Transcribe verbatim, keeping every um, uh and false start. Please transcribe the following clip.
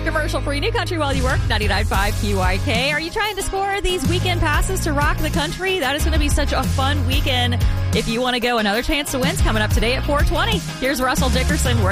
commercial-free New Country While You Work, ninety-nine point five Q Y K. Are you trying to score these weekend passes to rock the country? That is going to be such a fun weekend. If you want to go, another chance to win's coming up today at four twenty. Here's Russell Dickerson.